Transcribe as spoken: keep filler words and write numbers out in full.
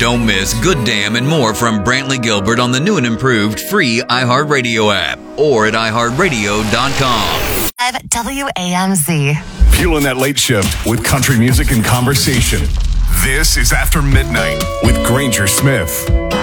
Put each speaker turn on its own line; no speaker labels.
Don't miss Good Damn and more from Brantley Gilbert on the new and improved free iHeartRadio app or at i heart radio dot com.
W A M Z.
Fueling that late shift with country music and conversation. This is After Midnight with Granger Smith.